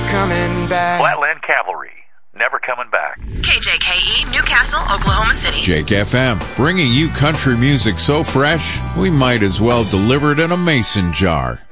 coming back. Flatland Cavalry, never coming back. KJKE, Newcastle, Oklahoma City. Jake FM, bringing you country music so fresh, we might as well deliver it in a mason jar.